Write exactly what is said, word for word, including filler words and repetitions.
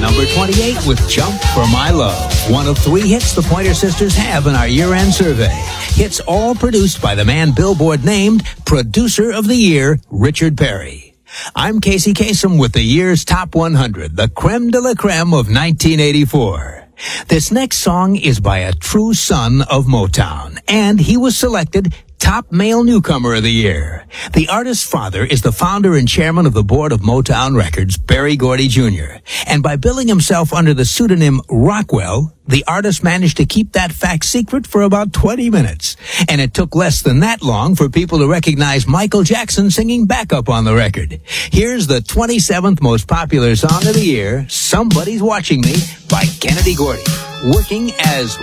number twenty-eight with Jump for My Love. One of three hits the Pointer Sisters have in our year-end survey. Hits all produced by the man Billboard named Producer of the Year, Richard Perry. I'm Casey Kasem with the year's Top one hundred, the creme de la creme of nineteen eighty-four. This next song is by a true son of Motown, and he was selected Top Male Newcomer of the Year. The artist's father is the founder and chairman of the board of Motown Records, Berry Gordy Junior And by billing himself under the pseudonym Rockwell, the artist managed to keep that fact secret for about twenty minutes. And it took less than that long for people to recognize Michael Jackson singing backup on the record. Here's the twenty-seventh most popular song of the year, Somebody's Watching Me, by Kennedy Gordy, working as